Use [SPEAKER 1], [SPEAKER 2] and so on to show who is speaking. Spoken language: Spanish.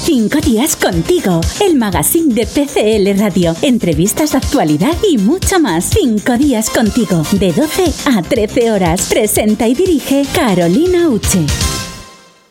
[SPEAKER 1] 5 días contigo, el magazine de PCL Radio, entrevistas de actualidad y mucho más. 5 días contigo, de 12 a 13 horas. Presenta y dirige Carolina Uche.